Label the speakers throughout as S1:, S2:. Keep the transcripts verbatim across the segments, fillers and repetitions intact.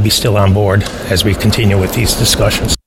S1: be still on board as we continue with these discussions.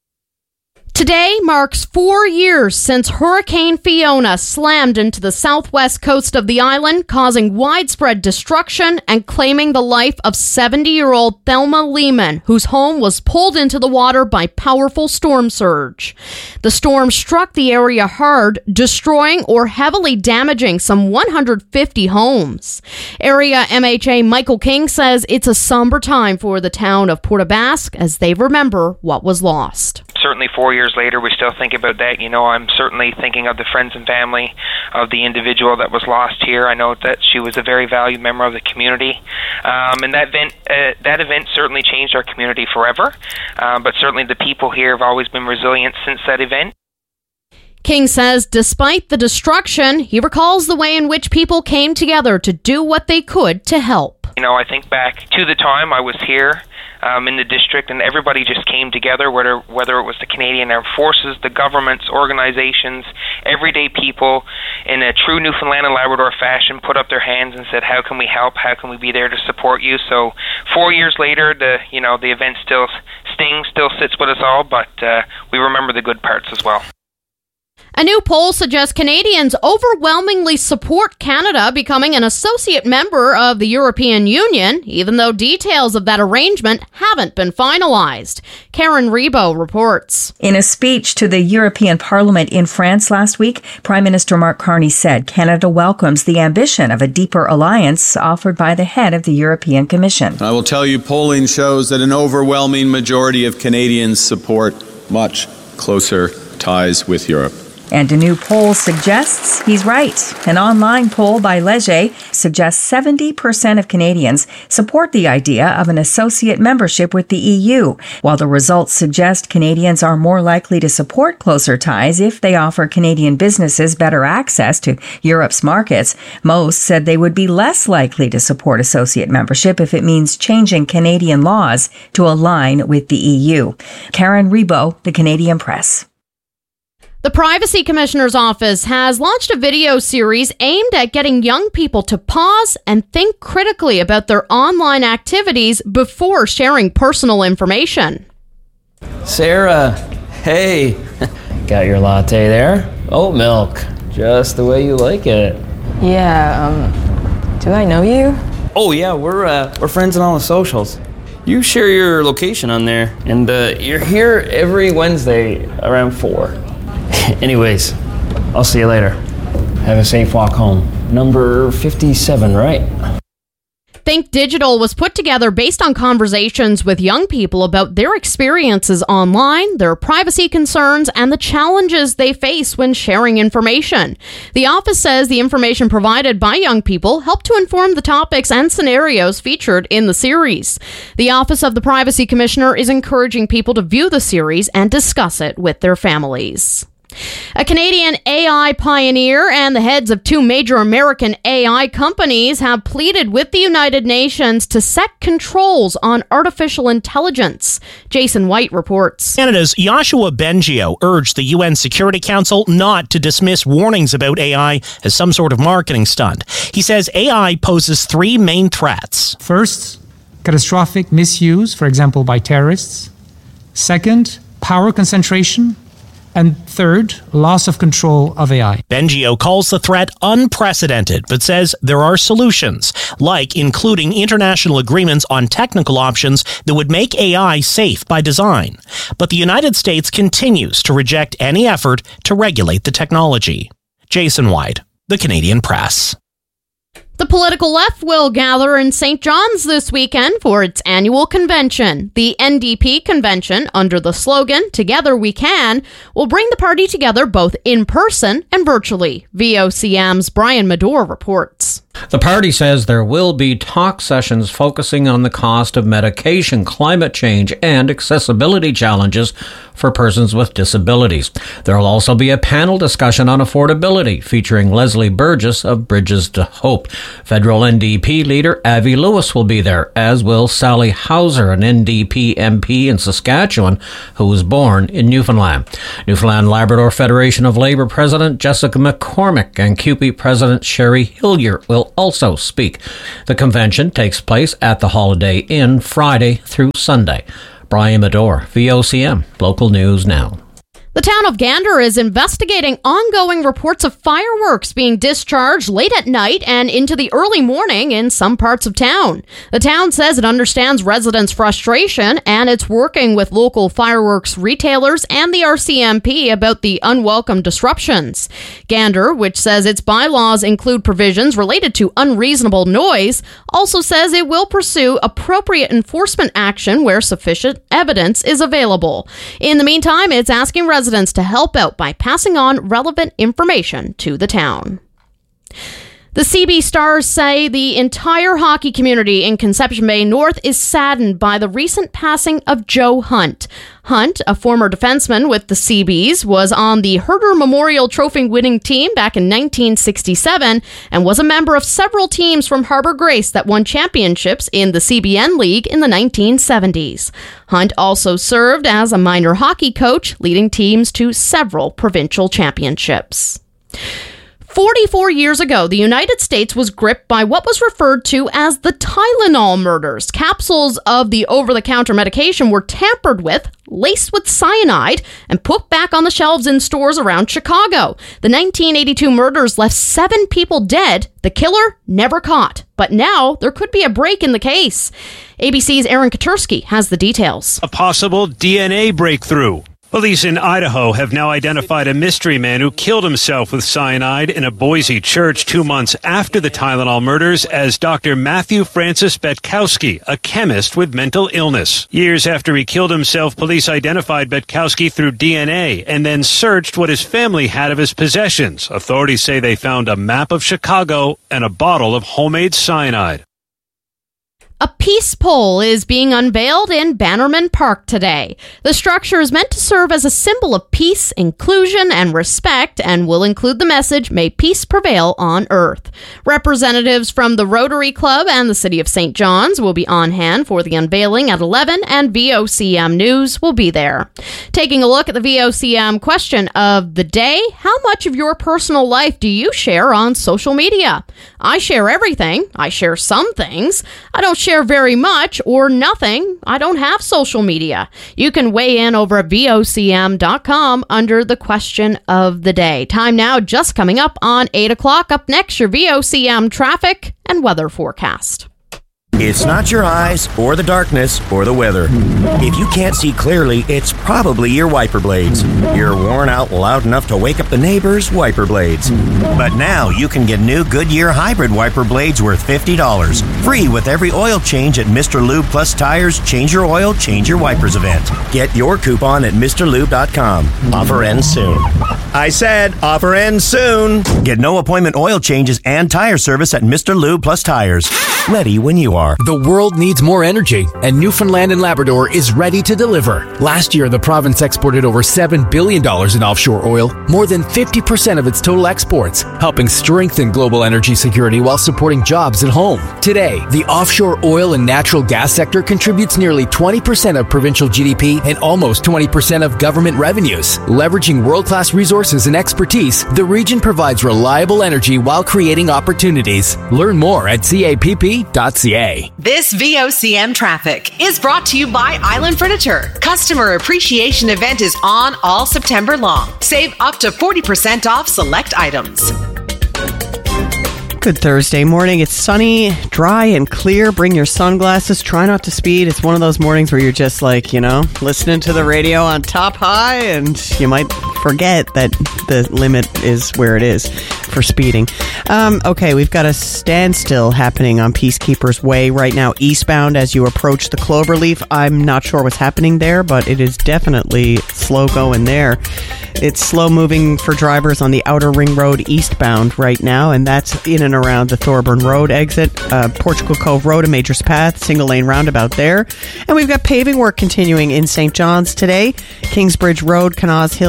S2: Today marks four years since Hurricane Fiona slammed into the southwest coast of the island, causing widespread destruction and claiming the life of seventy-year-old Thelma Lehman, whose home was pulled into the water by powerful storm surge. The storm struck the area hard, destroying or heavily damaging some one hundred fifty homes. Area M H A Michael King says it's a somber time for the town of Port aux Basques as they remember what was lost.
S3: Certainly four years later, we still think about that. You know, I'm certainly thinking of the friends and family of the individual that was lost here. I know that she was a very valued member of the community. Um, and that event, uh, that event certainly changed our community forever. Um, but certainly the people here have always been resilient since that event.
S2: King says despite the destruction, he recalls the way in which people came together to do what they could to help.
S3: You know, I think back to the time I was here um, in the district, and everybody just came together, whether, whether it was the Canadian Armed Forces, the governments, organizations, everyday people, in a true Newfoundland and Labrador fashion, put up their hands and said, how can we help? How can we be there to support you? So four years later, the you know the event still stings, still sits with us all, but uh, we remember the good parts as well.
S2: A new poll suggests Canadians overwhelmingly support Canada becoming an associate member of the European Union, even though details of that arrangement haven't been finalized. Karen Rebo reports.
S4: In a speech to the European Parliament in France last week, Prime Minister Mark Carney said Canada welcomes the ambition of a deeper alliance offered by the head of the European Commission.
S5: I will tell you, polling shows that an overwhelming majority of Canadians support much closer ties with Europe.
S4: And a new poll suggests he's right. An online poll by Leger suggests seventy percent of Canadians support the idea of an associate membership with the E U, while the results suggest Canadians are more likely to support closer ties if they offer Canadian businesses better access to Europe's markets. Most said they would be less likely to support associate membership if it means changing Canadian laws to align with the E U. Karen Rebo, The Canadian Press.
S2: The Privacy Commissioner's Office has launched a video series aimed at getting young people to pause and think critically about their online activities before sharing personal information.
S6: Sarah, hey, got your latte there? Oat milk, just the way you like it.
S7: Yeah, um, do I know you?
S6: Oh yeah, we're uh, we're friends on all the socials. You share your location on there, and uh, you're here every Wednesday around four. Anyways, I'll see you later. Have a safe walk home. Number fifty-seven, right?
S2: Think Digital was put together based on conversations with young people about their experiences online, their privacy concerns, and the challenges they face when sharing information. The office says the information provided by young people helped to inform the topics and scenarios featured in the series. The Office of the Privacy Commissioner is encouraging people to view the series and discuss it with their families. A Canadian A I pioneer and the heads of two major American A I companies have pleaded with the United Nations to set controls on artificial intelligence. Jason White reports.
S8: Canada's Yoshua Bengio urged the U N Security Council not to dismiss warnings about A I as some sort of marketing stunt. He says A I poses three main threats.
S9: First, catastrophic misuse, for example, by terrorists. Second, power concentration. And third, loss of control of A I.
S8: Bengio calls the threat unprecedented, but says there are solutions, like including international agreements on technical options that would make A I safe by design. But the United States continues to reject any effort to regulate the technology. Jason White, The Canadian Press.
S2: The political left will gather in Saint John's this weekend for its annual convention. The N D P convention, under the slogan, Together We Can, will bring the party together both in person and virtually. V O C M's Brian Medore reports.
S10: The party says there will be talk sessions focusing on the cost of medication, climate change, and accessibility challenges for persons with disabilities. There will also be a panel discussion on affordability featuring Leslie Burgess of Bridges to Hope. Federal N D P leader Avi Lewis will be there, as will Sally Hauser, an N D P M P in Saskatchewan who was born in Newfoundland. Newfoundland Labrador Federation of Labour President Jessica McCormick and C U P E President Sherry Hillier will will also speak. The convention takes place at the Holiday Inn Friday through Sunday. Brian Medore, V O C M, Local News Now.
S2: The town of Gander is investigating ongoing reports of fireworks being discharged late at night and into the early morning in some parts of town. The town says it understands residents' frustration and it's working with local fireworks retailers and the R C M P about the unwelcome disruptions. Gander, which says its bylaws include provisions related to unreasonable noise, also says it will pursue appropriate enforcement action where sufficient evidence is available. In the meantime, it's asking residents residents to help out by passing on relevant information to the town. The C B Stars say the entire hockey community in Conception Bay North is saddened by the recent passing of Joe Hunt. Hunt, a former defenseman with the C Bs, was on the Herder Memorial Trophy winning team back in nineteen sixty-seven and was a member of several teams from Harbor Grace that won championships in the C B N League in the nineteen seventies. Hunt also served as a minor hockey coach, leading teams to several provincial championships. forty-four years ago, the United States was gripped by what was referred to as the Tylenol murders. Capsules of the over-the-counter medication were tampered with, laced with cyanide, and put back on the shelves in stores around Chicago. The nineteen eighty-two murders left seven people dead, the killer never caught. But now there could be a break in the case. A B C's Aaron Katursky has the details.
S11: A possible D N A breakthrough. Police in Idaho have now identified a mystery man who killed himself with cyanide in a Boise church two months after the Tylenol murders as Doctor Matthew Francis Betkowski, a chemist with mental illness. Years after he killed himself, police identified Betkowski through D N A and then searched what his family had of his possessions. Authorities say they found a map of Chicago and a bottle of homemade cyanide.
S2: A peace pole is being unveiled in Bannerman Park today. The structure is meant to serve as a symbol of peace, inclusion, and respect, and will include the message, "May peace prevail on earth." Representatives from the Rotary Club and the City of Saint John's will be on hand for the unveiling at eleven, and V O C M News will be there. Taking a look at the V O C M question of the day, how much of your personal life do you share on social media? I share everything. I share some things. I don't share very much or nothing. I don't have social media. You can weigh in over at V O C M dot com under the question of the day. Time now just coming up on eight o'clock. Up next, your V O C M traffic and weather forecast.
S12: It's not your eyes, or the darkness, or the weather. If you can't see clearly, it's probably your wiper blades. You're worn out loud enough to wake up the neighbors' wiper blades. But now you can get new Goodyear hybrid wiper blades worth fifty dollars. Free with every oil change at Mister Lube Plus Tires Change Your Oil, Change Your Wipers event. Get your coupon at Mister Lube dot com. Offer ends soon. I said offer ends soon. Get no appointment oil changes and tire service at Mister Lube Plus Tires. Ready when you are.
S13: The world needs more energy, and Newfoundland and Labrador is ready to deliver. Last year, the province exported over seven billion dollars in offshore oil, more than fifty percent of its total exports, helping strengthen global energy security while supporting jobs at home. Today, the offshore oil and natural gas sector contributes nearly twenty percent of provincial G D P and almost twenty percent of government revenues. Leveraging world-class resources and expertise, the region provides reliable energy while creating opportunities. Learn more at C A P P dot C A.
S14: This V O C M traffic is brought to you by Island Furniture. Customer Appreciation Event is on all September long. Save up to forty percent off select items.
S15: Good Thursday morning. It's sunny, dry, and clear. Bring your sunglasses. Try not to speed. It's one of those mornings where you're just like, you know, listening to the radio on top high, and you might forget that the limit is where it is for speeding. Um, okay, we've got a standstill happening on Peacekeepers Way right now, eastbound as you approach the Cloverleaf. I'm not sure what's happening there, but it is definitely slow going there. It's slow moving for drivers on the Outer Ring Road eastbound right now, and that's in and around the Thorburn Road exit, uh, Portugal Cove Road, a Majors Path, single lane roundabout there. And we've got paving work continuing in Saint John's today. Kingsbridge Road, Canals Hill, New Cove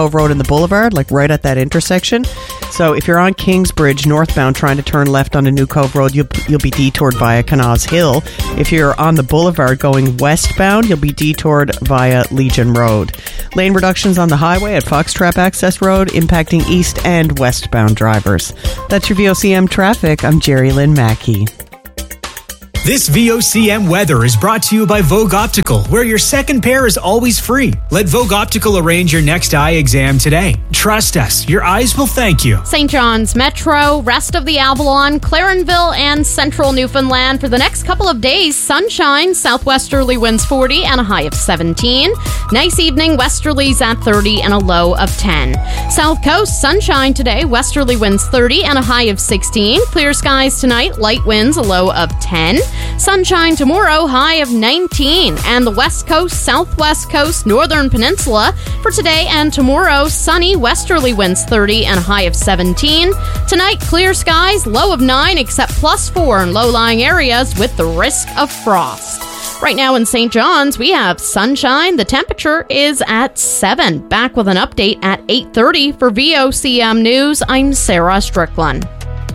S15: Cove Road and the Boulevard, like right at that intersection. So if you're on Kingsbridge northbound trying to turn left onto New Cove Road, you'll, you'll be detoured via Canals Hill. If you're on the Boulevard going westbound, you'll be detoured via Legion Road. Lane reductions on the highway at Foxtrap Access Road, impacting east and westbound drivers. That's your V O C M traffic. I'm Jerry Lynn Mackey.
S16: This V O C M weather is brought to you by Vogue Optical, where your second pair is always free. Let Vogue Optical arrange your next eye exam today. Trust us, your eyes will thank you.
S2: Saint John's Metro, rest of the Avalon, Clarenville, and central Newfoundland for the next couple of days. Sunshine, southwesterly winds forty and a high of seventeen. Nice evening, westerlies at thirty and a low of ten. South Coast, sunshine today, westerly winds thirty and a high of sixteen. Clear skies tonight, light winds, a low of ten. Sunshine tomorrow, high of nineteen. And the West Coast, Southwest Coast, Northern Peninsula for today and tomorrow, sunny, westerly winds thirty and a high of seventeen. Tonight, clear skies, low of nine, except plus four in low-lying areas with the risk of frost. Right now in Saint John's, we have sunshine. The temperature is at seven. Back with an update at eight thirty for V O C M News. I'm Sarah Strickland.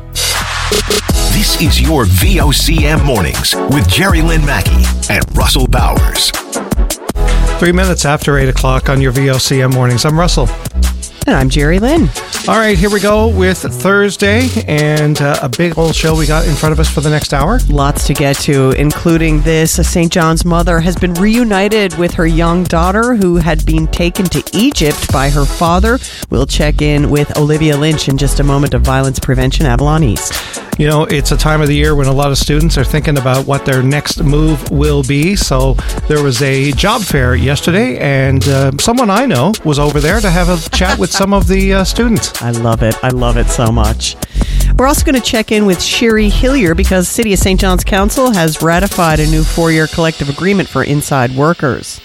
S17: This is your V O C M Mornings with Jerry Lynn Mackey and Russell Bowers.
S18: Three minutes after eight o'clock on your V O C M Mornings. I'm Russell.
S15: And I'm Jerry Lynn.
S18: All right, here we go with Thursday and uh, a big old show we got in front of us for the next hour.
S15: Lots to get to, including this. A Saint John's mother has been reunited with her young daughter who had been taken to Egypt by her father. We'll check in with Olivia Lynch in just a moment of Violence Prevention Avalon East.
S18: You know, it's a time of the year when a lot of students are thinking about what their next move will be. So there was a job fair yesterday, and uh, someone I know was over there to have a chat with some of the uh, students.
S15: I love it. I love it so much. We're also going to check in with Sherry Hillier because City of Saint John's Council has ratified a new four-year collective agreement for inside workers.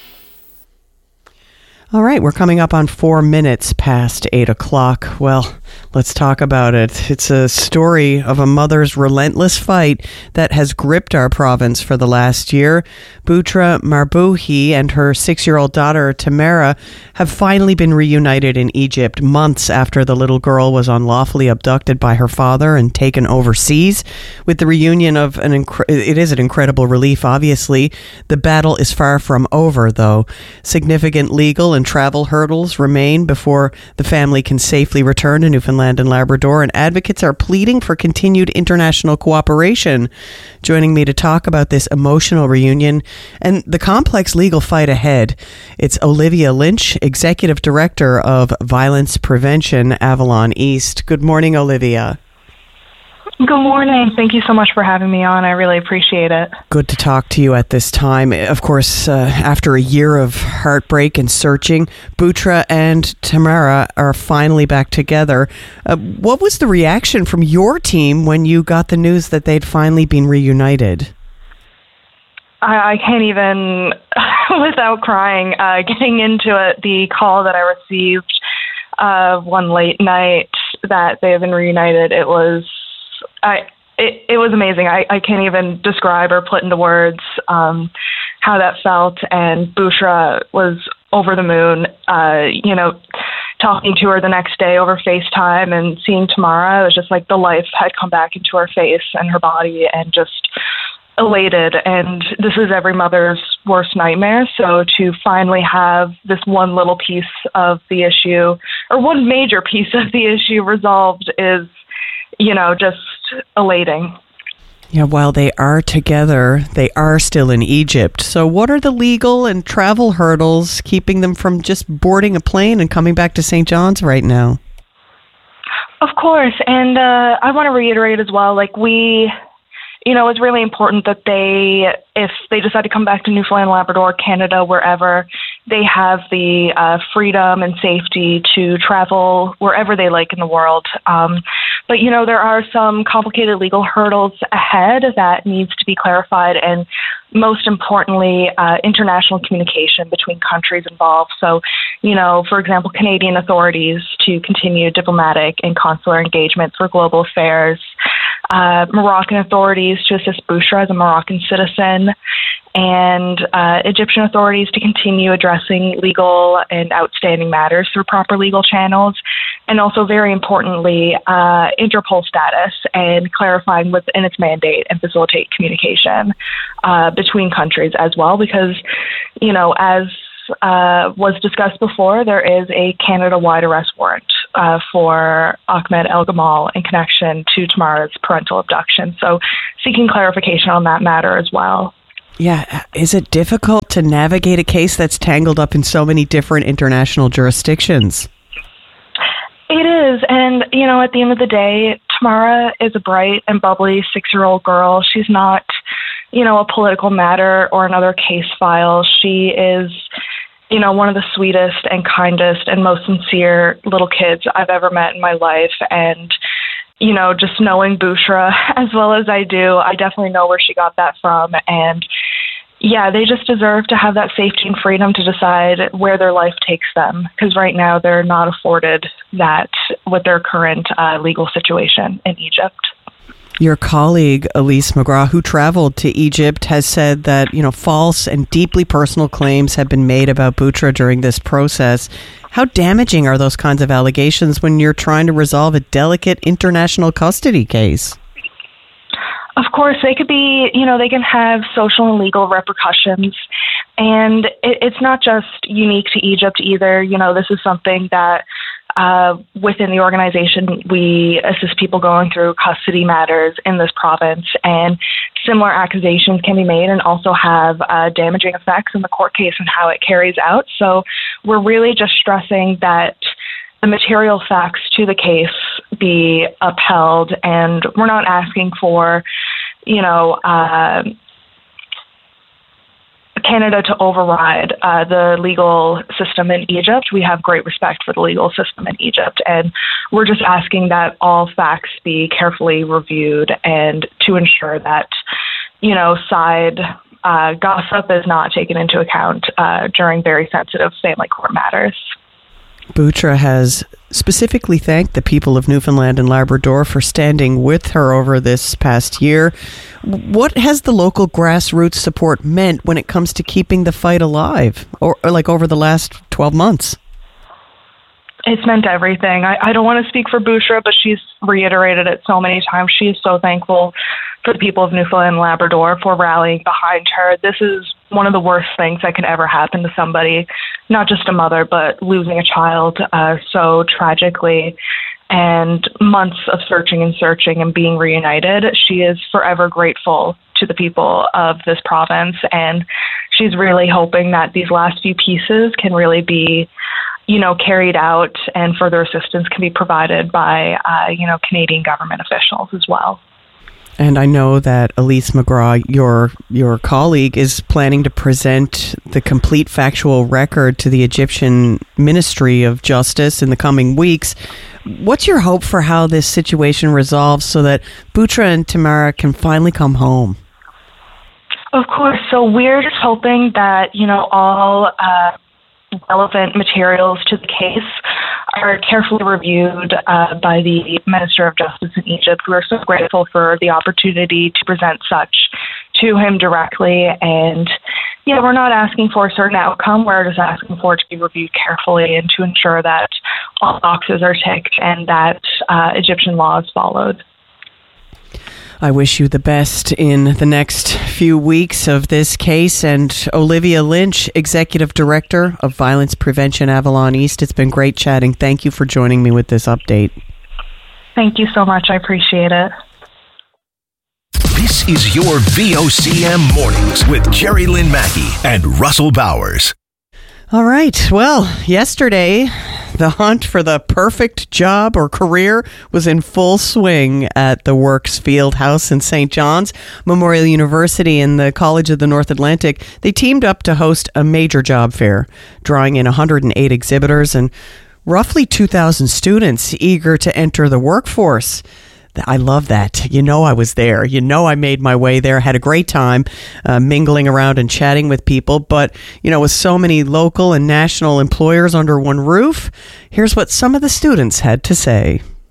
S15: All right, we're coming up on four minutes past eight o'clock. Well, let's talk about it. It's a story of a mother's relentless fight that has gripped our province for the last year. Butra Marbuhi and her six-year-old daughter, Tamara, have finally been reunited in Egypt months after the little girl was unlawfully abducted by her father and taken overseas. With the reunion of an inc- it is an incredible relief, obviously. The battle is far from over, though. Significant legal and travel hurdles remain before the family can safely return to Newfoundland and Labrador, and advocates are pleading for continued international cooperation. Joining me to talk about this emotional reunion and the complex legal fight ahead, it's Olivia Lynch, Executive Director of Violence Prevention Avalon East. Good morning, Olivia.
S19: Good morning. Thank you so much for having me on. I really appreciate it.
S15: Good to talk to you at this time. Of course, uh, after a year of heartbreak and searching, Butra and Tamara are finally back together. Uh, what was the reaction from your team when you got the news that they'd finally been reunited?
S19: I, I can't even, without crying, uh, getting into it, the call that I received uh, one late night that they have been reunited, it was I it, it was amazing. I, I can't even describe or put into words um, how that felt. And Bushra was over the moon, uh, you know, talking to her the next day over FaceTime and seeing Tamara. It was just like the life had come back into her face and her body, and just elated. And this is every mother's worst nightmare. So to finally have this one little piece of the issue, or one major piece of the issue, resolved is, you know, just elating.
S15: Yeah, while they are together, they are still in Egypt. So what are the legal and travel hurdles keeping them from just boarding a plane and coming back to Saint John's right now?
S19: Of course. And uh, I want to reiterate as well, like we, you know, it's really important that they, if they decide to come back to Newfoundland, Labrador, Canada, wherever, they have the uh, freedom and safety to travel wherever they like in the world. Um, but, you know, there are some complicated legal hurdles ahead that needs to be clarified, and most importantly, uh, international communication between countries involved. So, you know, for example, Canadian authorities to continue diplomatic and consular engagement for global affairs, uh, Moroccan authorities to assist Bouchra as a Moroccan citizen, and uh, Egyptian authorities to continue addressing legal and outstanding matters through proper legal channels, and also, very importantly, uh, Interpol status and clarifying within its mandate and facilitate communication uh, between countries as well, because, you know, as uh, was discussed before, there is a Canada-wide arrest warrant uh, for Ahmed El Gamal in connection to Tamara's parental abduction. So seeking clarification on that matter as well.
S15: Yeah. Is it difficult to navigate a case that's tangled up in so many different international jurisdictions?
S19: It is. And, you know, at the end of the day, Tamara is a bright and bubbly six-year-old girl. She's not, you know, a political matter or another case file. She is, you know, one of the sweetest and kindest and most sincere little kids I've ever met in my life. And, you know, just knowing Bouchra as well as I do, I definitely know where she got that from. And yeah, they just deserve to have that safety and freedom to decide where their life takes them, because right now they're not afforded that with their current uh, legal situation in Egypt.
S15: Your colleague, Elise McGraw, who traveled to Egypt, has said that, you know, false and deeply personal claims have been made about Bouchra during this process. How damaging are those kinds of allegations when you're trying to resolve a delicate international custody case?
S19: Of course, they could be, you know, they can have social and legal repercussions. And it, it's not just unique to Egypt either. You know, this is something that uh, within the organization, we assist people going through custody matters in this province. And similar accusations can be made and also have uh, damaging effects in the court case and how it carries out. So we're really just stressing that the material facts to the case be upheld, and we're not asking for, you know, uh, Canada to override uh, the legal system in Egypt. We have great respect for the legal system in Egypt, and we're just asking that all facts be carefully reviewed and to ensure that, you know, side uh, gossip is not taken into account uh, during very sensitive family court matters.
S15: Bouchra has specifically thanked the people of Newfoundland and Labrador for standing with her over this past year. What has the local grassroots support meant when it comes to keeping the fight alive, or, or like over the last twelve months?
S19: It's meant everything. I, I don't want to speak for Bouchra, but she's reiterated it so many times. She is so thankful for the people of Newfoundland and Labrador for rallying behind her. This is one of the worst things that can ever happen to somebody, not just a mother, but losing a child uh, so tragically. And months of searching and searching and being reunited, she is forever grateful to the people of this province. And she's really hoping that these last few pieces can really be, you know, carried out, and further assistance can be provided by, uh, you know, Canadian government officials as well.
S15: And I know that Elise McGraw, your your colleague, is planning to present the complete factual record to the Egyptian Ministry of Justice in the coming weeks. What's your hope for how this situation resolves so that Bouchra and Tamara can finally come home?
S19: Of course. So we're just hoping that, you know, all uh, relevant materials to the case are carefully reviewed uh, by the Minister of Justice in Egypt. We're so grateful for the opportunity to present such to him directly. And, yeah, we're not asking for a certain outcome. We're just asking for it to be reviewed carefully and to ensure that all boxes are ticked and that uh, Egyptian law is followed.
S15: I wish you the best in the next few weeks of this case. And Olivia Lynch, Executive Director of Violence Prevention Avalon East, it's been great chatting. Thank you for joining me with this update.
S19: Thank you so much. I appreciate it.
S17: This is your V O C M Mornings with Jerry Lynn Mackey and Russell Bowers.
S15: All right. Well, yesterday, the hunt for the perfect job or career was in full swing at the Works Field House in Saint John's. Memorial University and the College of the North Atlantic, they teamed up to host a major job fair, drawing in one hundred eight exhibitors and roughly two thousand students eager to enter the workforce. I love that. You know I was there. You know I made my way there, had a great time uh, mingling around and chatting with people. But, you know, with so many local and national employers under one roof, here's what some of the students had to say.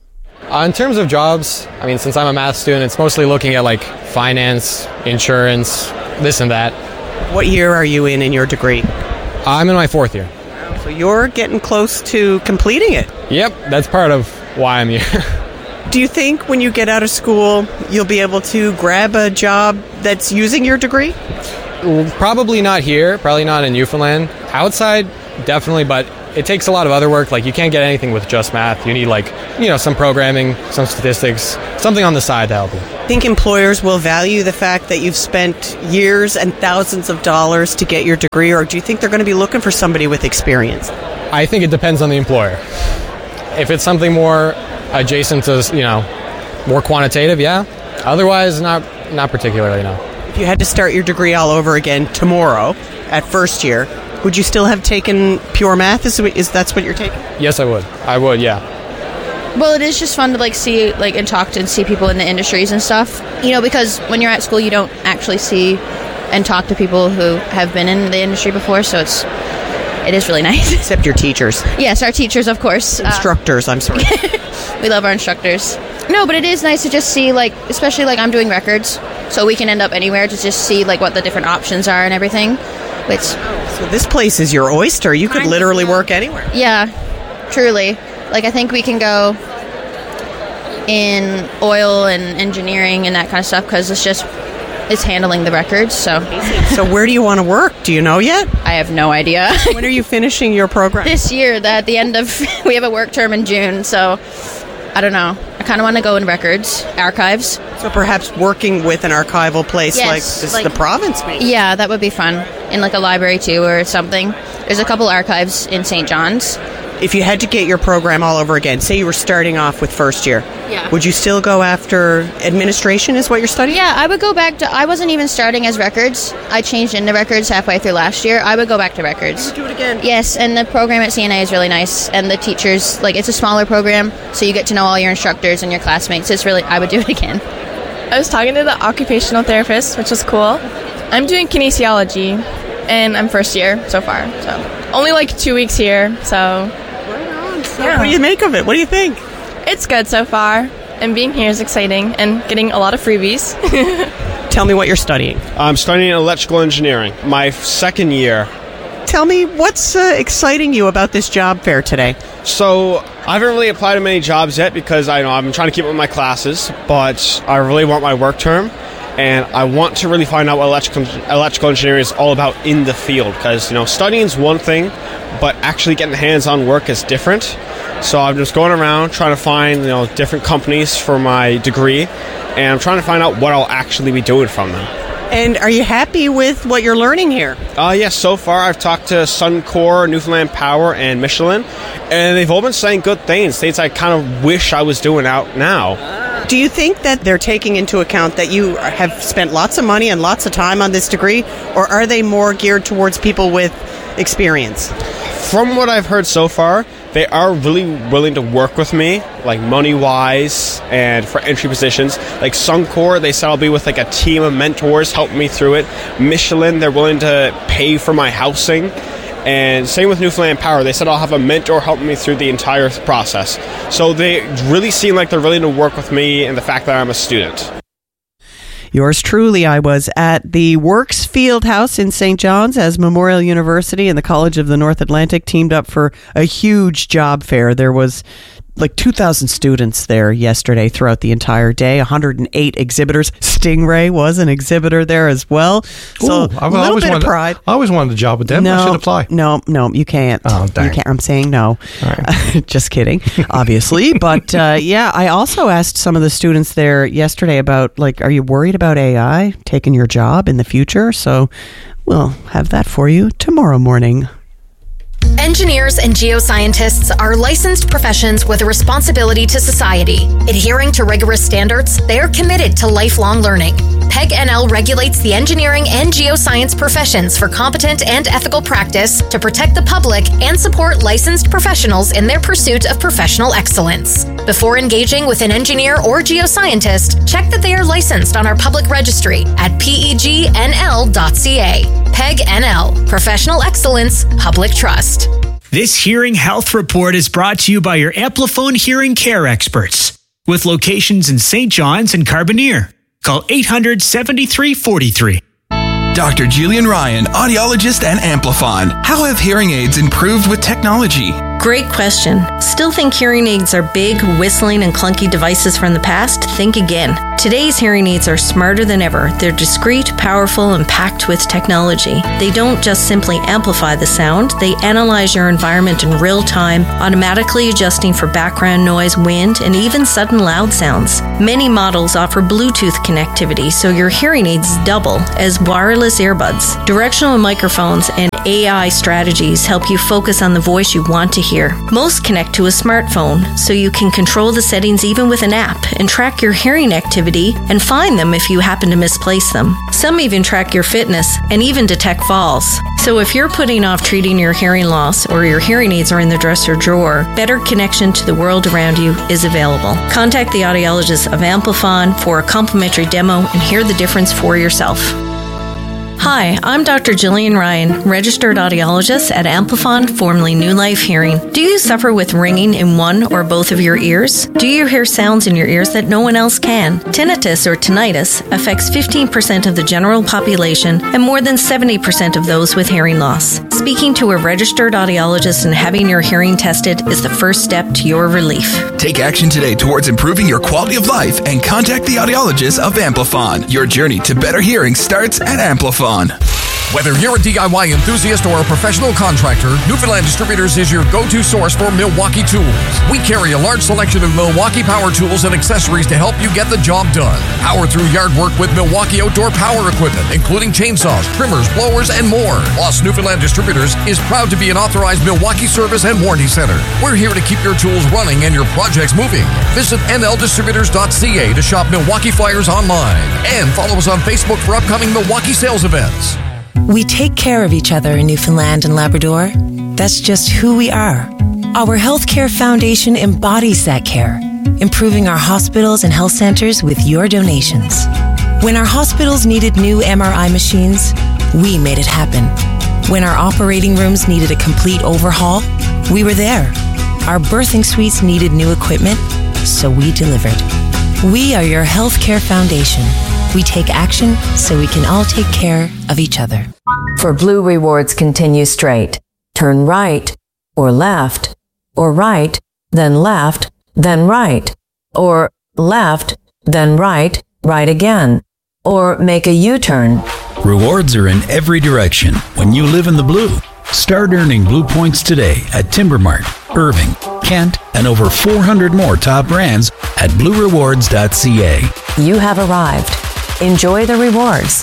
S20: Uh, in terms of jobs, I mean, since I'm a math student, it's mostly looking at like finance, insurance, this and that.
S15: What year are you in in your degree?
S20: I'm in my fourth year.
S15: So you're getting close to completing it.
S20: Yep, that's part of why I'm here.
S15: Do you think when you get out of school, you'll be able to grab a job that's using your degree?
S20: Probably not here, probably not in Newfoundland. Outside, definitely, but it takes a lot of other work. Like, you can't get anything with just math. You need, like, you know, some programming, some statistics, something on the side to help you.
S15: Think employers will value the fact that you've spent years and thousands of dollars to get your degree, or do you think they're going to be looking for somebody with experience?
S20: I think it depends on the employer. If it's something more adjacent to, you know, more quantitative, yeah. Otherwise, not not particularly, no.
S15: If you had to start your degree all over again tomorrow at first year, would you still have taken pure math? Is, is that's what you're taking?
S20: Yes, I would. I would, yeah.
S21: Well, it is just fun to like see like and talk to and see people in the industries and stuff. You know, because when you're at school, you don't actually see and talk to people who have been in the industry before, so it's it is really nice.
S15: Except your teachers.
S21: Yes, our teachers, of course.
S15: Instructors, uh, I'm sorry.
S21: We love our instructors. No, but it is nice to just see, like, especially like I'm doing records, so we can end up anywhere to just see like what the different options are and everything. Which
S15: so this place is your oyster. You could literally work anywhere.
S21: Yeah, truly. Like, I think we can go in oil and engineering and that kind of stuff because it's just it's handling the records. So,
S15: so where do you want to work? Do you know yet?
S21: I have no idea.
S15: When are you finishing your program?
S21: This year. At the end of we have a work term in June, so I don't know. I kind of want to go in records, archives.
S15: So perhaps working with an archival place
S21: yes,
S15: like this,
S21: like
S15: the province, maybe.
S21: Yeah, that would be fun. In like a library too, or something. There's a couple archives in Saint John's.
S15: If you had to get your program all over again, say you were starting off with first year,
S21: yeah.
S15: would you still go after administration is what you're studying?
S21: Yeah, I would go back to, I wasn't even starting as records. I changed into records halfway through last year. I would go back to records.
S15: You would do it again?
S21: Yes, and the program at C N A is really nice. And the teachers, like, it's a smaller program, so you get to know all your instructors and your classmates. It's really, I would do it again.
S22: I was talking to the occupational therapist, which was cool. I'm doing kinesiology, and I'm first year so far. So only like two weeks here, so...
S15: Yeah. What do you make of it? What do you think?
S22: It's good so far, and being here is exciting and getting a lot of freebies.
S15: Tell me what you're studying.
S23: I'm studying electrical engineering, my second year.
S15: Tell me what's uh, exciting you about this job fair today.
S23: So I haven't really applied to many jobs yet because I know I'm trying to keep up with my classes, but I really want my work term. And I want to really find out what electrical, electrical engineering is all about in the field. Because, you know, studying is one thing, but actually getting hands-on work is different. So I'm just going around trying to find, you know, different companies for my degree. And I'm trying to find out what I'll actually be doing from them.
S15: And are you happy with what you're learning here?
S23: Uh, yes, so far I've talked to Suncor, Newfoundland Power, and Michelin. And they've all been saying good things, things I kind of wish I was doing out now.
S15: Do you think that they're taking into account that you have spent lots of money and lots of time on this degree, or are they more geared towards people with experience?
S23: From what I've heard so far, they are really willing to work with me, like money-wise and for entry positions. Like Suncor, they said I'll be with like a team of mentors helping me through it. Michelin, they're willing to pay for my housing. And same with Newfoundland Power. They said I'll have a mentor helping me through the entire process. So they really seem like they're willing to work with me and the fact that I'm a student.
S15: Yours truly, I was at the Works Field House in Saint John's as Memorial University and the College of the North Atlantic teamed up for a huge job fair. There was like two thousand students there yesterday throughout the entire day, one hundred eight exhibitors. Stingray was an exhibitor there as well. So
S18: Ooh,
S15: a little bit of pride.
S18: I always wanted a job with them.
S15: No,
S18: I should apply.
S15: No, no, you can't.
S18: Oh, dang.
S15: You can't. I'm saying no.
S18: All right.
S15: Just kidding, obviously. But uh, yeah, I also asked some of the students there yesterday about, like, are you worried about A I taking your job in the future? So we'll have that for you tomorrow morning.
S24: Engineers and geoscientists are licensed professions with a responsibility to society. Adhering to rigorous standards, they are committed to lifelong learning. P E G N L regulates the engineering and geoscience professions for competent and ethical practice to protect the public and support licensed professionals in their pursuit of professional excellence. Before engaging with an engineer or geoscientist, check that they are licensed on our public registry at P E G N L dot C A. P E G N L, Professional Excellence, Public Trust.
S16: This Hearing Health Report is brought to you by your Amplifone Hearing Care experts. with locations in Saint John's and Carbonear. Call eight hundred, seventy-three, forty-three.
S1: Doctor Julian Ryan, audiologist and Amplifon. How have hearing aids improved with technology?
S3: Great question. Still think hearing aids are big, whistling, and clunky devices from the past? Think again. Today's hearing aids are smarter than ever. They're discreet, powerful, and packed with technology. They don't just simply amplify the sound, they analyze your environment in real time, automatically adjusting for background noise, wind, and even sudden loud sounds. Many models offer Bluetooth connectivity, so your hearing aids double as wireless earbuds. Directional microphones and A I strategies help you focus on the voice you want to hear. Most connect to a smartphone, so you can control the settings even with an app and track your hearing activity and find them if you happen to misplace them. Some even track your fitness and even detect falls. So if you're putting off treating your hearing loss or your hearing aids are in the dresser drawer, better connection to the world around you is available. Contact the audiologist of Amplifon for a complimentary demo and hear the difference for yourself. Hi, I'm Doctor Jillian Ryan, registered audiologist at Amplifon, formerly New Life Hearing. Do you suffer with ringing in one or both of your ears? Do you hear sounds in your ears that no one else can? Tinnitus or tinnitus affects fifteen percent of the general population and more than seventy percent of those with hearing loss. Speaking to a registered audiologist and having your hearing tested is the first step to your relief.
S1: Take action today towards improving your quality of life and contact the audiologist of Amplifon. Your journey to better hearing starts at Amplifon.
S4: Whether you're a D I Y enthusiast or a professional contractor, Newfoundland Distributors is your go-to source for Milwaukee tools. We carry a large selection of Milwaukee power tools and accessories to help you get the job done. Power through yard work with Milwaukee outdoor power equipment, including chainsaws, trimmers, blowers, and more. Plus, Newfoundland Distributors is proud to be an authorized Milwaukee service and warranty center. We're here to keep your tools running and your projects moving. Visit N L distributors dot C A to shop Milwaukee flyers online. And follow us on Facebook for upcoming Milwaukee sales events.
S5: We take care of each other in Newfoundland and Labrador. That's just who we are. Our Healthcare Foundation embodies that care, improving our hospitals and health centers with your donations. When our hospitals needed new M R I machines, we made it happen. When our operating rooms needed a complete overhaul, we were there. Our birthing suites needed new equipment, so we delivered. We are your Healthcare Foundation. We take action so we can all take care of each other.
S25: For Blue Rewards, continue straight. Turn right, or left, or right, then left, then right, or left, then right, right again, or make a U-turn.
S26: Rewards are in every direction when you live in the blue. Start earning Blue Points today at Timbermart, Irving, Kent, and over four hundred more top brands at blue rewards dot C A.
S25: You have arrived. Enjoy the rewards.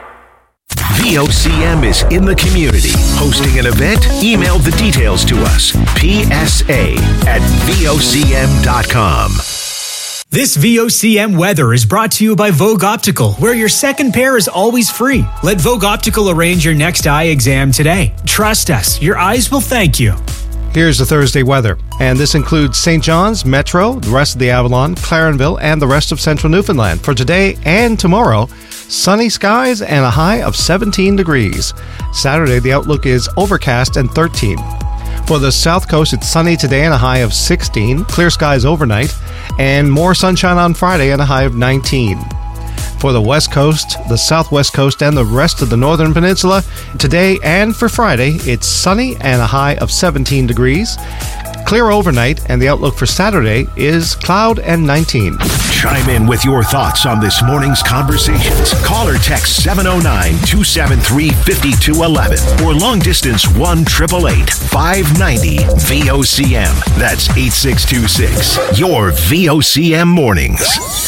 S17: V O C M is in the community. Hosting an event? Email the details to us. P S A at V O C M dot com.
S16: This V O C M weather is brought to you by Vogue Optical, where your second pair is always free. Let Vogue Optical arrange your next eye exam today. Trust us, your eyes will thank you.
S18: Here's the Thursday weather, and this includes Saint John's, Metro, the rest of the Avalon, Clarenville, and the rest of central Newfoundland. For today and tomorrow, sunny skies and a high of seventeen degrees. Saturday, the outlook is overcast and thirteen. For the south coast, it's sunny today and a high of sixteen, clear skies overnight, and more sunshine on Friday and a high of nineteen. For the west coast, the southwest coast, and the rest of the northern peninsula, today and for Friday, it's sunny and a high of seventeen degrees. Clear overnight, and the outlook for Saturday is cloud and nineteen.
S17: Chime in with your thoughts on this morning's conversations. Call or text seven oh nine, two seven three, five two one one or long distance one eight eight eight, five nine zero V O C M. That's eight six two six. Your V O C M mornings.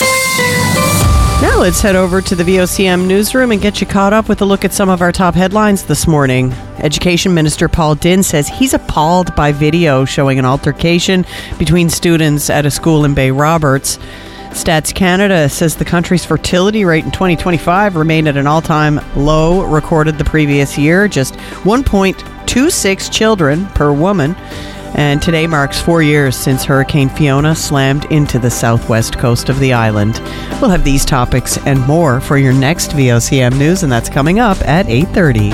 S15: Now let's head over to the V O C M newsroom and get you caught up with a look at some of our top headlines this morning. Education Minister Paul Dinn says he's appalled by video showing an altercation between students at a school in Bay Roberts. Stats Canada says the country's fertility rate in twenty twenty-five remained at an all-time low recorded the previous year, just one point two six children per woman. And today marks four years since Hurricane Fiona slammed into the southwest coast of the island. We'll have these topics and more for your next V O C M News, and that's coming up at eight thirty.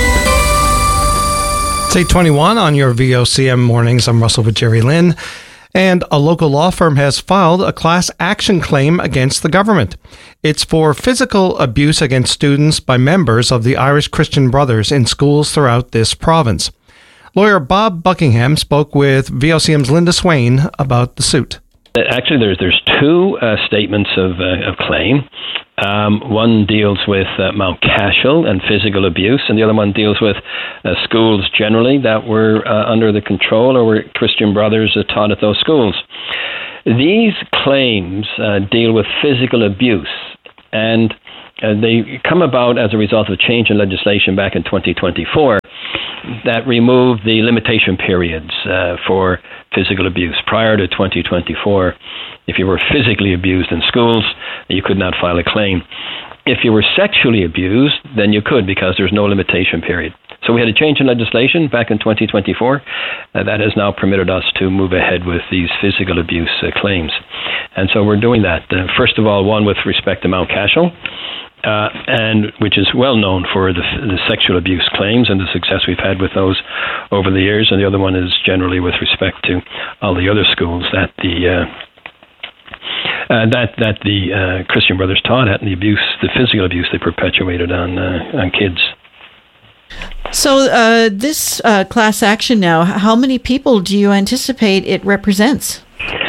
S18: It's eight twenty-one on your V O C M mornings. I'm Russell with Jerry Lynn. And a local law firm has filed a class action claim against the government. It's for physical abuse against students by members of the Irish Christian Brothers in schools throughout this province. Lawyer Bob Buckingham spoke with V O C M's Linda Swain about the suit.
S6: Actually, there's there's two uh, statements of, uh, of claim. Um, one deals with uh, Mount Cashel and physical abuse, and the other one deals with uh, schools generally that were uh, under the control or were Christian Brothers uh, taught at those schools. These claims uh, deal with physical abuse, and uh, they come about as a result of a change in legislation back in twenty twenty-four that removed the limitation periods uh, for physical abuse. Prior to twenty twenty-four, if you were physically abused in schools, you could not file a claim. If you were sexually abused, then you could, because there's no limitation period. So we had a change in legislation back in twenty twenty-four uh, that has now permitted us to move ahead with these physical abuse uh, claims. And so we're doing that. Uh, first of all, one with respect to Mount Cashel, Uh, and which is well known for the, the sexual abuse claims and the success we've had with those over the years. And the other one is generally with respect to all the other schools that the uh, uh, that that the uh, Christian Brothers taught at, and the abuse, the physical abuse they perpetuated on uh, on kids.
S7: So uh, this uh, class action now, how many people do you anticipate it represents?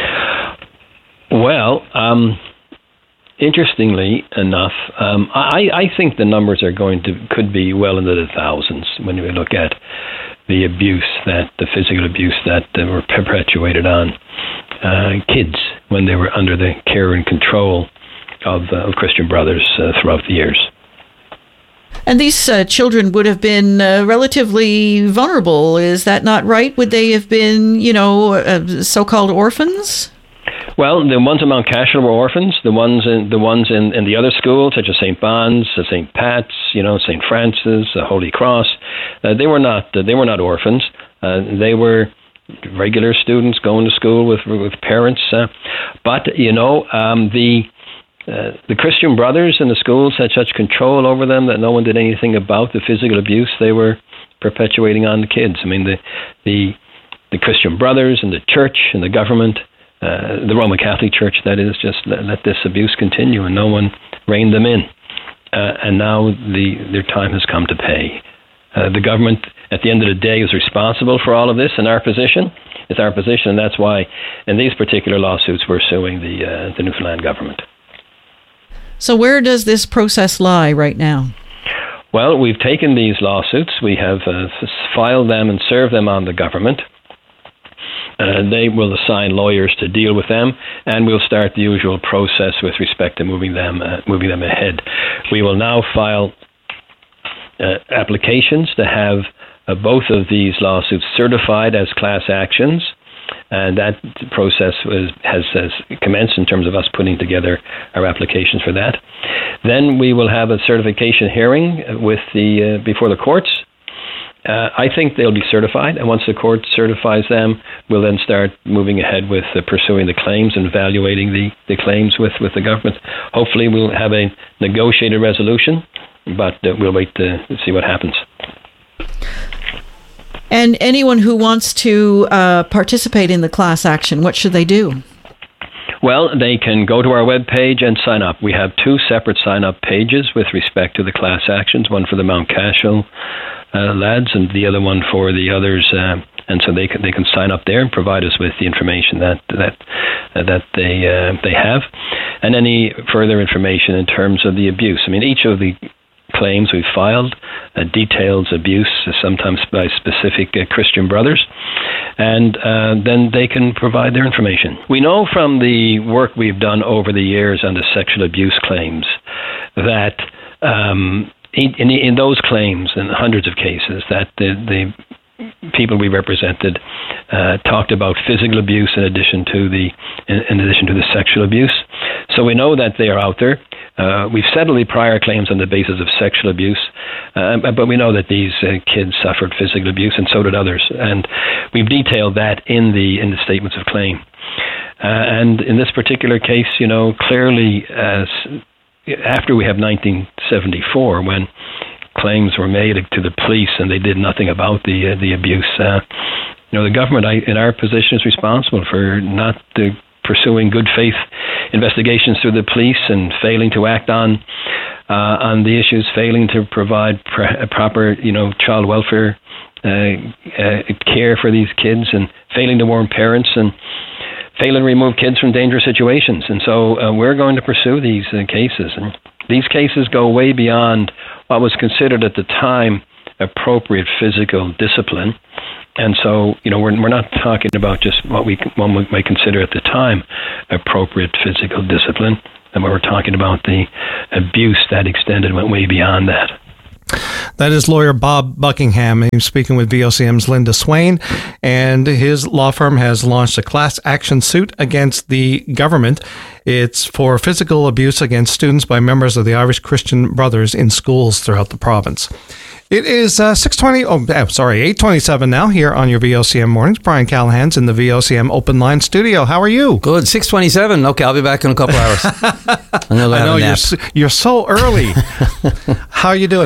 S6: Well. Um, Interestingly enough, um, I, I think the numbers are going to could be well into the thousands when we look at the abuse that the physical abuse that uh, were perpetuated on uh, kids when they were under the care and control of, uh, of Christian Brothers uh, throughout the years.
S7: And these uh, children would have been uh, relatively vulnerable. Is that not right? Would they have been, you know, uh, so-called orphans?
S6: Well, the ones in Mount Cashel were orphans. The ones in the ones in, in the other schools, such as Saint Bon's, Saint Pat's, you know, Saint Francis, the Holy Cross, uh, they were not uh, they were not orphans. Uh, they were regular students going to school with with parents. Uh, but you know, um, the uh, the Christian Brothers in the schools had such control over them that no one did anything about the physical abuse they were perpetuating on the kids. I mean, the the the Christian Brothers and the church and the government. Uh, the Roman Catholic Church, that is, just let, let this abuse continue, and no one reined them in. Uh, and now the their time has come to pay. Uh, the government, at the end of the day, is responsible for all of this, and our position is our position, and that's why in these particular lawsuits we're suing the, uh, the Newfoundland government.
S7: So where does this process lie right now?
S6: Well, we've taken these lawsuits, we have uh, filed them and served them on the government. Uh, they will assign lawyers to deal with them, and we'll start the usual process with respect to moving them uh, moving them ahead. We will now file uh, applications to have uh, both of these lawsuits certified as class actions, and that process was, has, has commenced in terms of us putting together our applications for that. Then we will have a certification hearing with the uh, before the courts. Uh, I think they'll be certified, and once the court certifies them, we'll then start moving ahead with uh, pursuing the claims and evaluating the, the claims with, with the government. Hopefully we'll have a negotiated resolution, but uh, we'll wait to see what happens.
S7: And anyone who wants to uh, participate in the class action, what should they do?
S6: Well, they can go to our webpage and sign up. We have two separate sign-up pages with respect to the class actions, one for the Mount Cashel uh, lads and the other one for the others. Uh, and so they can they can sign up there and provide us with the information that that uh, that they uh, they have, and any further information in terms of the abuse. I mean, each of the claims we've filed uh, details abuse, uh, sometimes by specific uh, Christian Brothers, and uh, then they can provide their information. We know from the work we've done over the years on the sexual abuse claims that um, in, in, in those claims, in hundreds of cases, that the, the people we represented uh, talked about physical abuse in addition to the in, in addition to the sexual abuse. So we know that they are out there. Uh, we've settled the prior claims on the basis of sexual abuse, uh, but we know that these uh, kids suffered physical abuse, and so did others. And we've detailed that in the in the statements of claim. Uh, and in this particular case, you know, clearly, as after we have nineteen seventy-four, when claims were made to the police and they did nothing about the uh, the abuse, uh, you know, the government, I, in our position, is responsible for not the, pursuing good faith investigations through the police and failing to act on uh, on the issues, failing to provide pr- proper, you know, child welfare uh, uh, care for these kids, and failing to warn parents, and failing to remove kids from dangerous situations. And so uh, we're going to pursue these uh, cases. And these cases go way beyond what was considered at the time appropriate physical discipline. And so, you know, we're we're not talking about just what we one might consider at the time appropriate physical discipline, and we're talking about the abuse that extended, went way beyond that.
S18: That is lawyer Bob Buckingham. He's speaking with V O C M's Linda Swain, and his law firm has launched a class action suit against the government. It's for physical abuse against students by members of the Irish Christian Brothers in schools throughout the province. It is uh, six twenty, oh, sorry, eight twenty-seven now here on your V O C M Mornings. Brian Callahan's in the V O C M Open Line studio. How are you?
S8: Good, six twenty-seven. Okay, I'll be back in a couple hours. I'm gonna
S18: I know, you're, you're so early. How are you doing?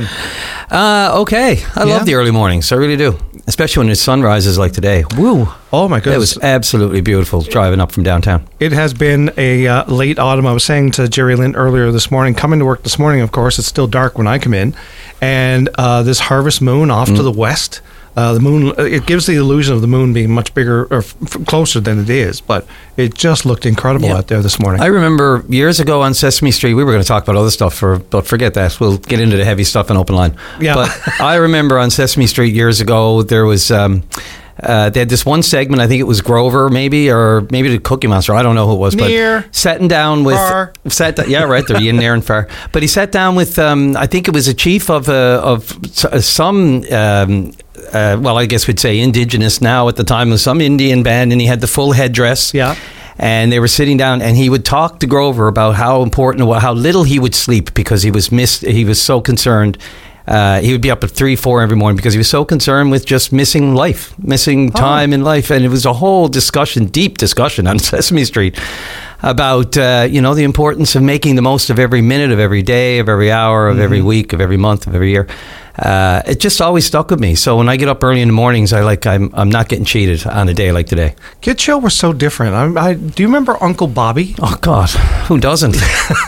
S8: Uh, okay. I yeah. love the early mornings. I really do. Especially when the sun rises like today. Woo.
S18: Oh, my goodness.
S8: It was absolutely beautiful driving up from downtown.
S18: It has been a uh, late autumn. I was saying to Jerry Lynn earlier this morning, coming to work this morning, of course, it's still dark when I come in. And uh, this harvest moon off mm. to the west, uh, the moon, it gives the illusion of the moon being much bigger or f- closer than it is. But it just looked incredible yeah. out there this morning.
S8: I remember years ago on Sesame Street, we were going to talk about other stuff, for, but forget that. We'll get into the heavy stuff in Open Line.
S18: Yeah.
S8: But I remember on Sesame Street years ago, there was... Um, Uh, they had this one segment, I think it was Grover, maybe, or maybe the Cookie Monster. I don't know who it was,
S18: Near,
S8: but sitting down with,
S18: far.
S8: sat, yeah, right there, in near and far. But he sat down with, um, I think it was a chief of uh, of some, um, uh, well, I guess we'd say indigenous now at the time, of some Indian band, and he had the full headdress.
S18: Yeah.
S8: And they were sitting down, and he would talk to Grover about how important, how little he would sleep because he was missed. He was so concerned. Uh, he would be up at three, four every morning because he was so concerned with just missing life, missing time oh. in life. And it was a whole discussion, deep discussion on Sesame Street about, uh, you know, the importance of making the most of every minute of every day, of every hour, of mm-hmm. every week, of every month, of every year. Uh, it just always stuck with me. So when I get up early in the mornings, I like I'm I'm not getting cheated on a day like today.
S18: Kids show were so different. I, I do you remember Uncle Bobby?
S8: Oh God, who doesn't?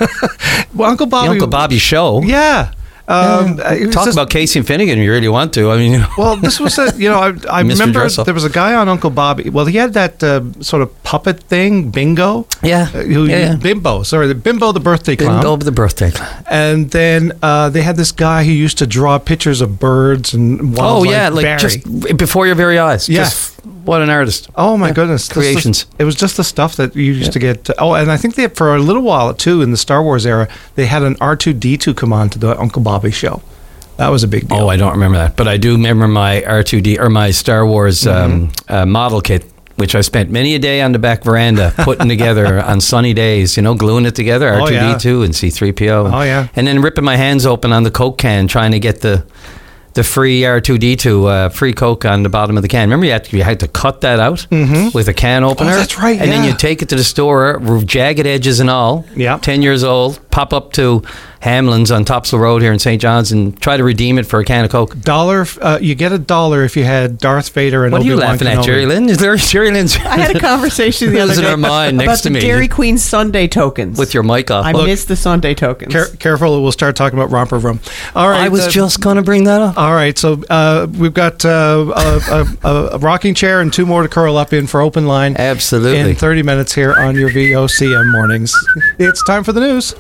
S18: Well, Uncle Bobby.
S8: The Uncle Bobby show.
S18: Yeah. Um,
S8: yeah. Talk just, about Casey and Finnegan if you really want to. I mean, you know.
S18: Well, this was a, you know, I, I remember there was a guy on Uncle Bobby. Well, he had that uh, sort of puppet thing, Bingo.
S8: Yeah.
S18: Uh, who,
S8: yeah, yeah.
S18: Bimbo, sorry, the Bimbo the birthday clown.
S8: Bimbo the birthday clown.
S18: And then uh, they had this guy who used to draw pictures of birds and wildlife.
S8: Oh, yeah, like
S18: Barry.
S8: just before your very eyes.
S18: Yeah.
S8: Just, what an artist.
S18: Oh, my yeah. goodness.
S8: Creations.
S18: This, it was just the stuff that you used yeah. to get. Oh, and I think they, for a little while, too, in the Star Wars era, they had an R two D two come on to the Uncle Bobby show. That was a big deal.
S8: Oh, I don't remember that. But I do remember my R two D, or my Star Wars mm-hmm. um, uh, model kit, which I spent many a day on the back veranda putting together on sunny days, you know, gluing it together, R two D two oh, yeah. and C three P O.
S18: Oh, yeah.
S8: And then ripping my hands open on the Coke can, trying to get the the free R two D two, uh, free Coke on the bottom of the can. Remember, you had to, you had to cut that out
S18: mm-hmm.
S8: with a can opener?
S18: Oh, that's right,
S8: And
S18: yeah.
S8: then you take it to the store, jagged edges and all,
S18: yeah.
S8: ten years old, pop up to Hamlin's on Topsail Road here in Saint John's and try to redeem it for a can of Coke.
S18: Dollar, uh, you get a dollar if you had Darth Vader and
S8: What
S18: Obi-Wan
S8: are you laughing
S18: Kenobi.
S8: at, Jerry Lynn? Is there Jerry Lynn's?
S15: I had a conversation the other day
S8: in our mind next
S15: about
S8: to
S15: the
S8: me.
S15: Dairy Queen Sunday tokens.
S8: With your mic off.
S15: I
S8: Look,
S15: missed the Sunday tokens.
S18: Care, careful, we'll start talking about Romper Room. All right,
S8: I was
S18: uh,
S8: just going to bring that up.
S18: All right, so uh, we've got uh, a, a, a rocking chair and two more to curl up in for Open Line.
S8: Absolutely.
S18: In thirty minutes here on your V O C M Mornings. It's time for the news.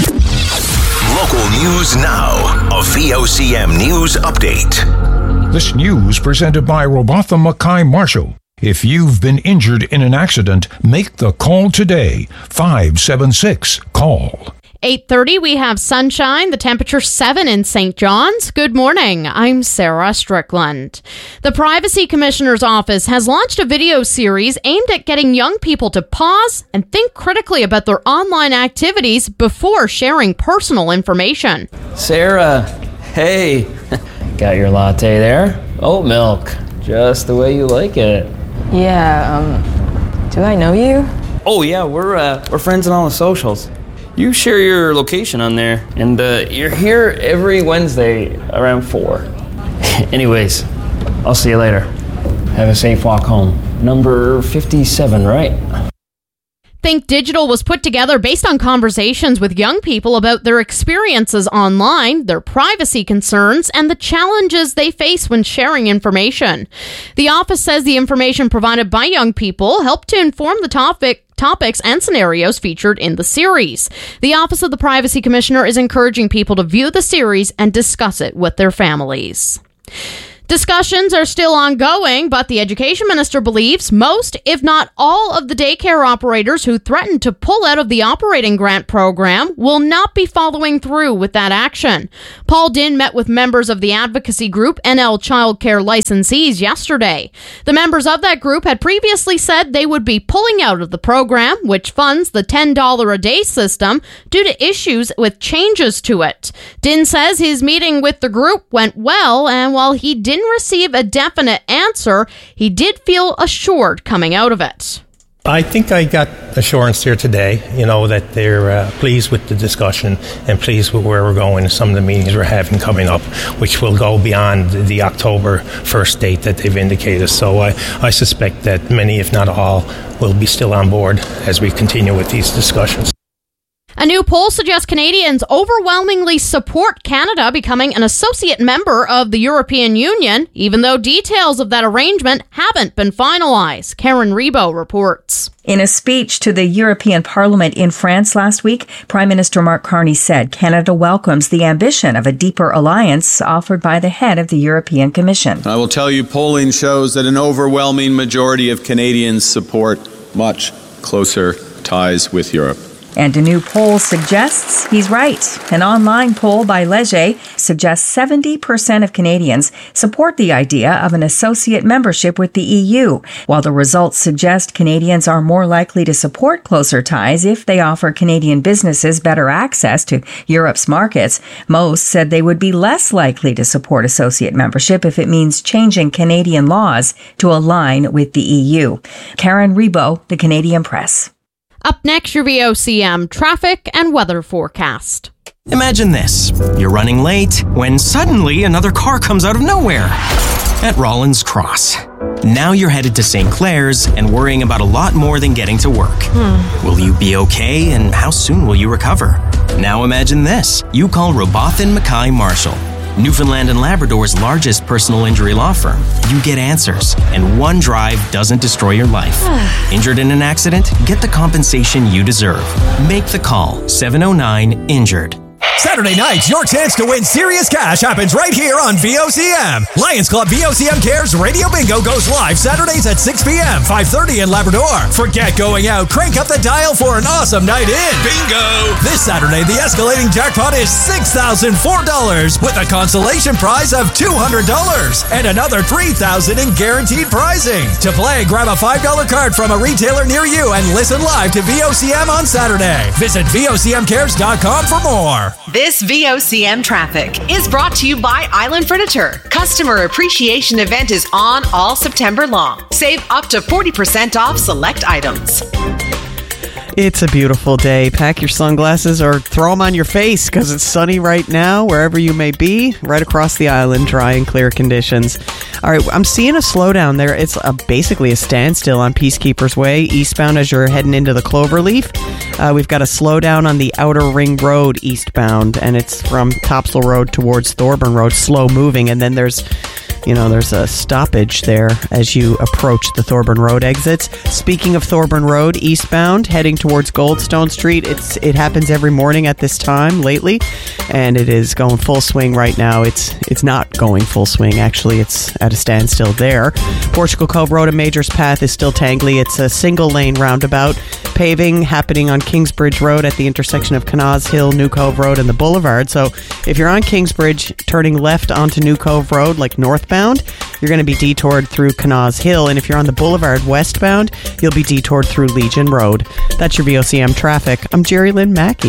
S17: Local news now. A V O C M News Update.
S9: This news presented by Robotham Mackay Marshall. If you've been injured in an accident, make the call today. five seven six, call.
S2: eight thirty, we have sunshine, the temperature seven in Saint John's. Good morning, I'm Sarah Strickland. The Privacy Commissioner's Office has launched a video series aimed at getting young people to pause and think critically about their online activities before sharing personal information.
S10: Sarah, hey, got your latte there? Oat milk, just the way you like it.
S11: Yeah, um, do I know you?
S10: Oh yeah, we're, uh, we're friends on all the socials. You share your location on there, and uh, you're here every Wednesday around four. Anyways, I'll see you later. Have a safe walk home. Number fifty-seven, right?
S2: Think Digital was put together based on conversations with young people about their experiences online, their privacy concerns, and the challenges they face when sharing information. The office says the information provided by young people helped to inform the topic topics and scenarios featured in the series. The Office of the Privacy Commissioner is encouraging people to view the series and discuss it with their families. Discussions are still ongoing, but the education minister believes most, if not all, of the daycare operators who threatened to pull out of the operating grant program will not be following through with that action. Paul Dinn met with members of the advocacy group N L Childcare Licensees yesterday. The members of that group had previously said they would be pulling out of the program, which funds the ten dollars a day system, due to issues with changes to it. Dinn says his meeting with the group went well, and while he did didn't receive a definite answer, he did feel assured coming out of it.
S12: I think I got assurance here today, you know, that they're uh, pleased with the discussion and pleased with where we're going and some of the meetings we're having coming up, which will go beyond the October first date that they've indicated. So I, I suspect that many, if not all, will be still on board as we continue with these discussions.
S2: A new poll suggests Canadians overwhelmingly support Canada becoming an associate member of the European Union, even though details of that arrangement haven't been finalized. Karen Rebo reports.
S13: In a speech to the European Parliament in France last week, Prime Minister Mark Carney said Canada welcomes the ambition of a deeper alliance offered by the head of the European Commission.
S14: I will tell you, polling shows that an overwhelming majority of Canadians support much closer ties with Europe.
S13: And a new poll suggests he's right. An online poll by Leger suggests seventy percent of Canadians support the idea of an associate membership with the E U, while the results suggest Canadians are more likely to support closer ties if they offer Canadian businesses better access to Europe's markets. Most said they would be less likely to support associate membership if it means changing Canadian laws to align with the E U. Karen Rebo, The Canadian Press.
S2: Up next, your V O C M traffic and weather forecast.
S19: Imagine this. You're running late when suddenly another car comes out of nowhere at Rollins Cross. Now you're headed to Saint Clair's and worrying about a lot more than getting to work. Hmm. Will you be okay, and how soon will you recover? Now imagine this. You call Robotham Mackay Marshall, Newfoundland and Labrador's largest personal injury law firm. You get answers, and one drive doesn't destroy your life. Injured in an accident? Get the compensation you deserve. Make the call. seven oh nine injured.
S20: Saturday night, your chance to win serious cash happens right here on V O C M. Lions Club V O C M Cares Radio Bingo goes live Saturdays at six p.m., five thirty in Labrador. Forget going out. Crank up the dial for an awesome night in. Bingo! This Saturday, the escalating jackpot is six thousand four dollars with a consolation prize of two hundred dollars and another three thousand dollars in guaranteed prizing. To play, grab a five dollar card from a retailer near you and listen live to V O C M on Saturday. Visit V O C M cares dot com for more.
S21: This V O C M traffic is brought to you by Island Furniture. Customer Appreciation Event is on all September long. Save up to forty percent off select items.
S15: It's a beautiful day. Pack your sunglasses or throw them on your face because it's sunny right now, wherever you may be, right across the island, dry and clear conditions. All right, I'm seeing a slowdown there. It's a, basically a standstill on Peacekeepers Way, eastbound as you're heading into the Cloverleaf. Uh, we've got a slowdown on the Outer Ring Road eastbound, and it's from Topsail Road towards Thorburn Road, slow moving, and then there's... You know, there's a stoppage there as you approach the Thorburn Road exits. Speaking of Thorburn Road, eastbound, heading towards Goldstone Street, it's it happens every morning at this time lately, and it is going full swing right now. It's it's not going full swing, actually. It's at a standstill there. Portugal Cove Road and Majors Path is still tangly. It's a single-lane roundabout. Paving happening on Kingsbridge Road at the intersection of Canaz Hill, New Cove Road, and the Boulevard. So if you're on Kingsbridge, turning left onto New Cove Road, like northbound, you're going to be detoured through Canaz Hill, and if you're on the Boulevard westbound, you'll be detoured through Legion Road. That's your V O C M traffic. I'm Jerry Lynn Mackey.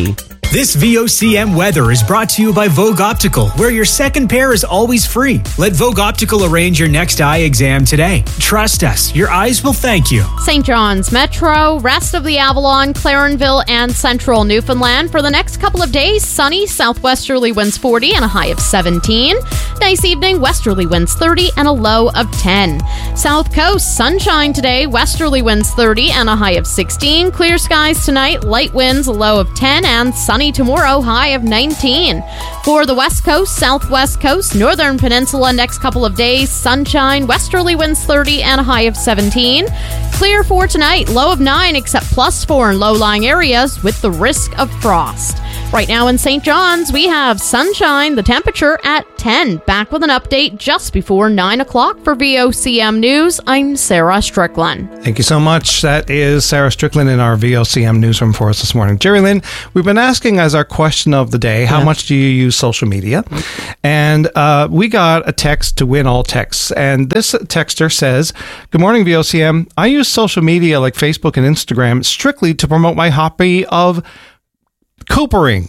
S16: This V O C M weather is brought to you by Vogue Optical, where your second pair is always free. Let Vogue Optical arrange your next eye exam today. Trust us, your eyes will thank you.
S2: Saint John's Metro, rest of the Avalon, Clarenville, and central Newfoundland. For the next couple of days, sunny, southwesterly winds forty and a high of seventeen. Nice evening, westerly winds thirty and a low of ten. South Coast, sunshine today, westerly winds thirty and a high of sixteen. Clear skies tonight, light winds, a low of ten, and sunny tomorrow, high of nineteen. For the West Coast, Southwest Coast, Northern Peninsula, next couple of days, sunshine, westerly winds thirty and a high of seventeen. Clear for tonight, low of nine, except plus four in low-lying areas with the risk of frost. Right now in Saint John's, we have sunshine, the temperature at ten. Back with an update just before nine o'clock for V O C M News. I'm Sarah Strickland.
S18: Thank you so much. That is Sarah Strickland in our V O C M newsroom for us this morning. Jerry Lynn, we've been asking as our question of the day, how yeah. much do you use social media? And uh, we got a text to win all texts. And this texter says, good morning, V O C M. I use social media like Facebook and Instagram strictly to promote my hobby of coopering.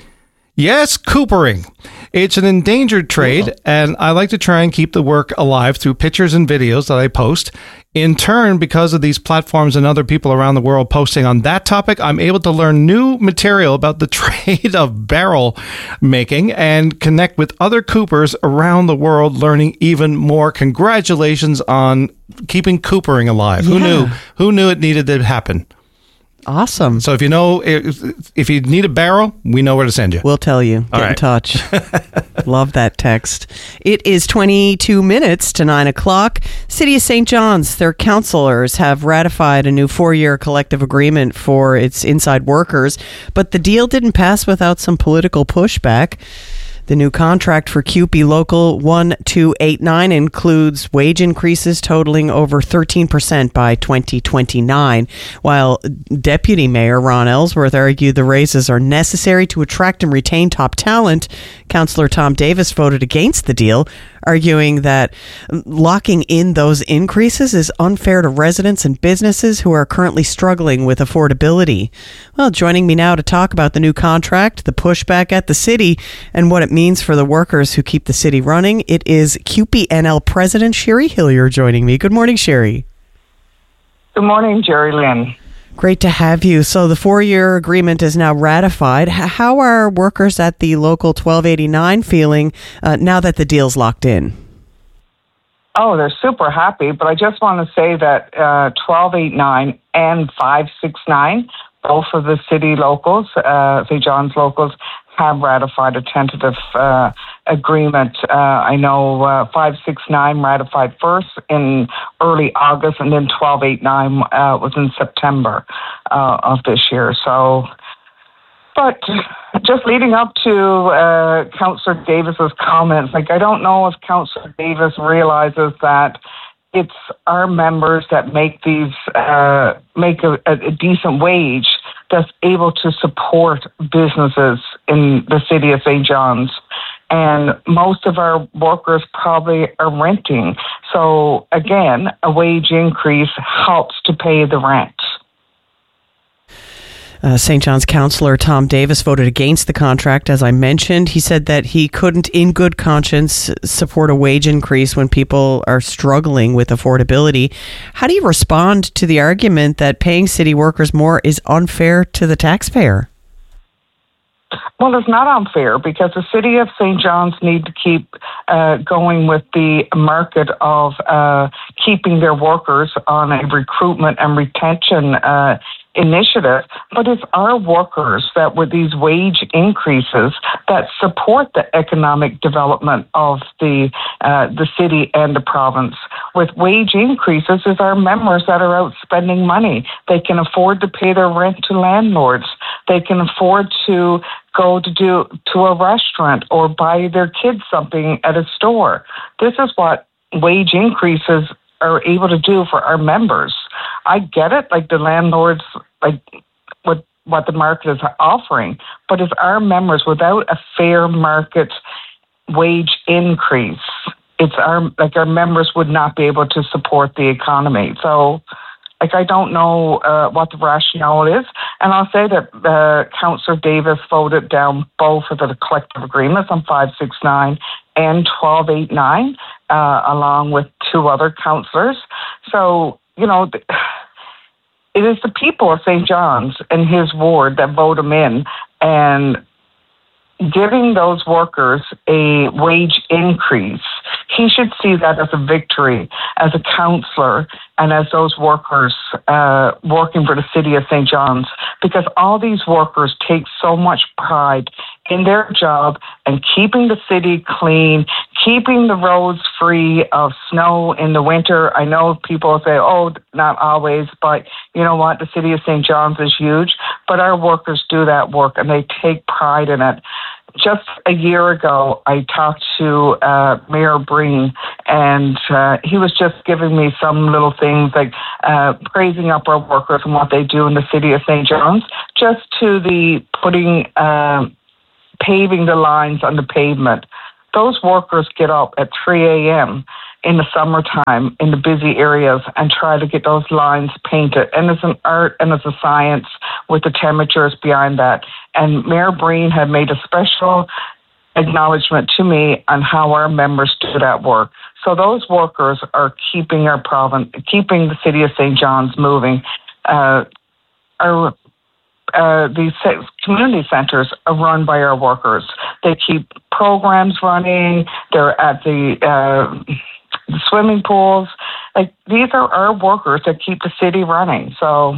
S18: Yes, coopering. It's an endangered trade, cool. and I like to try and keep the work alive through pictures and videos that I post. In turn, because of these platforms and other people around the world posting on that topic, I'm able to learn new material about the trade of barrel making and connect with other coopers around the world, learning even more. Congratulations on keeping coopering alive. Yeah. Who knew? Who knew it needed to happen?
S15: Awesome.
S18: So if you know, if, if you need a barrel, we know where to send you.
S15: We'll tell you. Get
S18: All right.
S15: in touch. Love that text. It is twenty-two minutes to nine o'clock. City of Saint John's, their councillors have ratified a new four-year collective agreement for its inside workers, but the deal didn't pass without some political pushback. The new contract for C U P E Local one two eight nine includes wage increases totaling over thirteen percent by twenty twenty-nine, while Deputy Mayor Ron Ellsworth argued the raises are necessary to attract and retain top talent. Councillor Tom Davis voted against the deal, arguing that locking in those increases is unfair to residents and businesses who are currently struggling with affordability. Well, joining me now to talk about the new contract, the pushback at the city, and what it means for the workers who keep the city running, it is C U P E N L President Sherry Hillier joining me. Good morning, Sherry.
S1: Good morning, Jerry Lynn.
S15: Great to have you. So the four-year agreement is now ratified. How are workers at the local twelve eighty-nine feeling uh, now that the deal's locked in?
S1: Oh, they're super happy, but I just want to say that uh, twelve eighty-nine and five sixty-nine, both of the city locals, uh, Saint John's locals, have ratified a tentative uh, agreement. Uh, I know uh, five sixty-nine ratified first in early August, and then twelve eighty-nine uh, was in September uh, of this year. So, but just leading up to uh, Councillor Davis's comments, like I don't know if Councillor Davis realizes that it's our members that make these uh, make a, a decent wage that's able to support businesses in the city of Saint John's. And most of our workers probably are renting. So again, a wage increase helps to pay the rent.
S15: Uh, Saint John's councillor Tom Davis voted against the contract, as I mentioned. He said that he couldn't, in good conscience, support a wage increase when people are struggling with affordability. How do you respond to the argument that paying city workers more is unfair to the taxpayer?
S1: Well, it's not unfair because the city of Saint John's need to keep uh, going with the market of uh, keeping their workers on a recruitment and retention uh, initiative. But it's our workers that with these wage increases that support the economic development of the uh, the city and the province. With wage increases, it's our members that are out spending money. They can afford to pay their rent to landlords. They can afford to go to do to a restaurant or buy their kids something at a store. This is what wage increases are able to do for our members. I get it, like the landlords, like what what the market is offering, but it's our members without a fair market wage increase. It's our like our members would not be able to support the economy. So Like, I don't know uh, what the rationale is. And I'll say that uh, Councillor Davis voted down both of the collective agreements on five sixty-nine and twelve eighty-nine, uh, along with two other councillors. So, you know, th- it is the people of Saint John's and his ward that vote him in, and giving those workers a wage increase, he should see that as a victory as a councillor and as those workers uh, working for the city of Saint John's, because all these workers take so much pride in their job and keeping the city clean, keeping the roads free of snow in the winter. I know people say, oh, not always, but you know what? The city of Saint John's is huge, but our workers do that work and they take pride in it. Just a year ago, I talked to uh, Mayor Breen, and uh, he was just giving me some little things like uh, praising up our workers and what they do in the city of Saint John's, just to the putting, uh, paving the lines on the pavement. Those workers get up at three a.m. in the summertime in the busy areas and try to get those lines painted. And it's an art and it's a science with the temperatures behind that. And Mayor Breen had made a special acknowledgement to me on how our members do that work. So those workers are keeping our province, keeping the city of Saint John's moving. Uh, our Uh, these community centers are run by our workers. They keep programs running. They're at the, uh, the swimming pools. Like, these are our workers that keep the city running. So,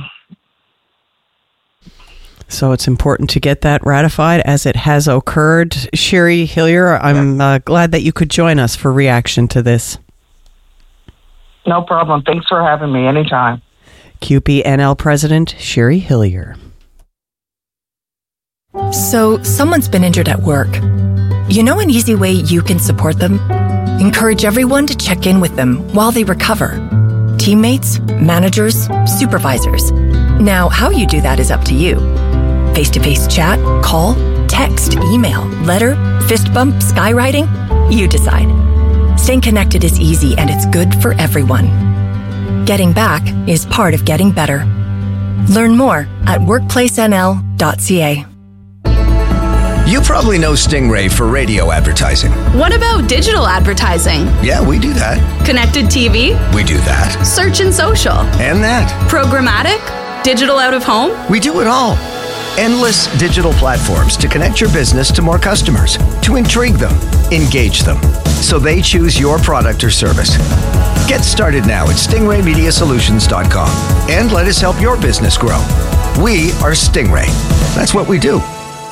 S15: so it's important to get that ratified as it has occurred. Sherry Hillier, I'm uh, glad that you could join us for reaction to this.
S1: No problem. Thanks for having me. Anytime.
S15: C U P E N L President Sherry Hillier.
S3: So, someone's been injured at work. You know an easy way you can support them? Encourage everyone to check in with them while they recover. Teammates, managers, supervisors. Now, how you do that is up to you. Face-to-face chat, call, text, email, letter, fist bump, skywriting? You decide. Staying connected is easy and it's good for everyone. Getting back is part of getting better. Learn more at workplace n l dot c a.
S4: You probably know Stingray for radio advertising.
S5: What about digital advertising?
S4: Yeah, we do that.
S5: Connected T V?
S4: We do that.
S5: Search and social?
S4: And that.
S5: Programmatic? Digital out of home?
S4: We do it all. Endless digital platforms to connect your business to more customers, to intrigue them, engage them, so they choose your product or service. Get started now at stingray media solutions dot com and let us help your business grow. We are Stingray. That's what we do.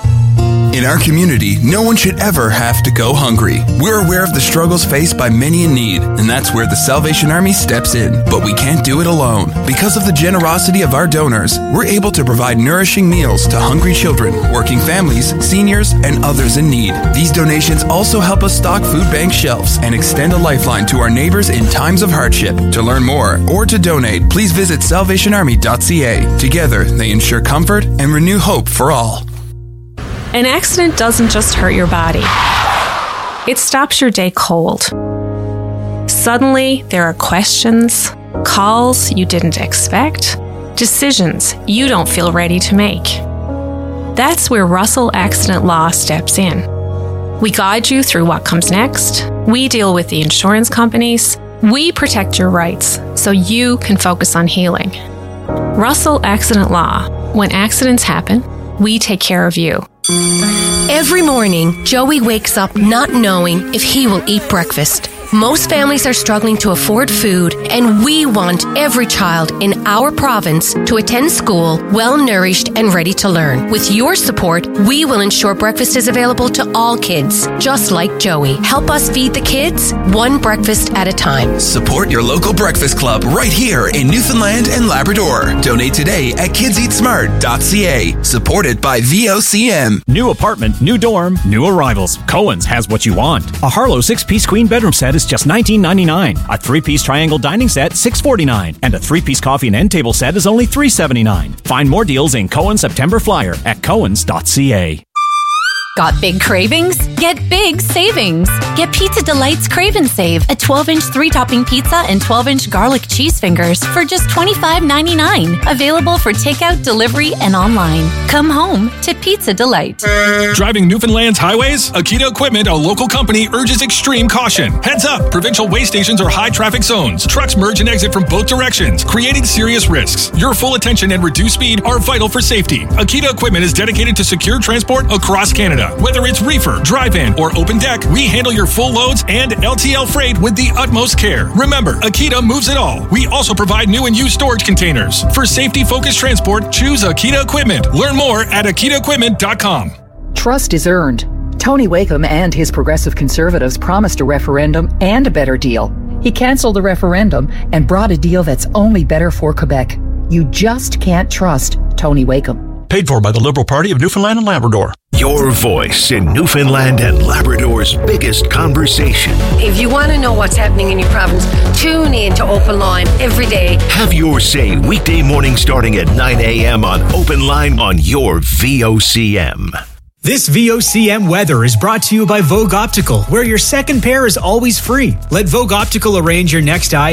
S22: In our community, no one should ever have to go hungry. We're aware of the struggles faced by many in need, and that's where the Salvation Army steps in. But we can't do it alone. Because of the generosity of our donors, we're able to provide nourishing meals to hungry children, working families, seniors, and others in need. These donations also help us stock food bank shelves and extend a lifeline to our neighbors in times of hardship. To learn more or to donate, please visit salvation army dot c a. Together, they ensure comfort and renew hope for all.
S23: An accident doesn't just hurt your body. It stops your day cold. Suddenly, there are questions, calls you didn't expect, decisions you don't feel ready to make. That's where Russell Accident Law steps in. We guide you through what comes next. We deal with the insurance companies. We protect your rights so you can focus on healing. Russell Accident Law. When accidents happen, we take care of you.
S24: Every morning, Joey wakes up not knowing if he will eat breakfast. Most families are struggling to afford food, and we want every child in our province to attend school well-nourished and ready to learn. With your support, we will ensure breakfast is available to all kids, just like Joey. Help us feed the kids, one breakfast at a time.
S22: Support your local breakfast club right here in Newfoundland and Labrador. Donate today at kids eat smart dot c a. Supported by V O C M.
S27: New apartment, new dorm, new arrivals. Cohen's has what you want. A Harlow six-piece queen bedroom set is just nineteen ninety-nine. A three-piece triangle dining set, six forty-nine. And a three-piece coffee and end table set is only three seventy-nine. Find more deals in Cohen's September Flyer at cohens dot c a.
S6: Got big cravings? Get big savings. Get Pizza Delight's Crave and Save, a twelve-inch three-topping pizza and twelve-inch garlic cheese fingers for just twenty-five ninety-nine. Available for takeout, delivery, and online. Come home to Pizza Delight.
S7: Driving Newfoundland's highways? Akita Equipment, a local company, urges extreme caution. Heads up! Provincial way stations are high-traffic zones. Trucks merge and exit from both directions, creating serious risks. Your full attention and reduced speed are vital for safety. Akita Equipment is dedicated to secure transport across Canada. Whether it's reefer, drive-in, or open deck, we handle your full loads and L T L freight with the utmost care. Remember, Akita moves it all. We also provide new and used storage containers. For safety-focused transport, choose Akita Equipment. Learn more at akita equipment dot com.
S8: Trust is earned. Tony Wakeham and his Progressive Conservatives promised a referendum and a better deal. He cancelled the referendum and brought a deal that's only better for Quebec. You just can't trust Tony Wakeham.
S9: Paid for by the Liberal Party of Newfoundland and Labrador.
S17: Your voice in Newfoundland and Labrador's biggest conversation.
S24: If you want to know what's happening in your province, tune in to Open Line every day.
S17: Have your say weekday morning starting at nine a.m. on Open Line on your V O C M.
S16: This V O C M weather is brought to you by Vogue Optical, where your second pair is always free. Let Vogue Optical arrange your next eye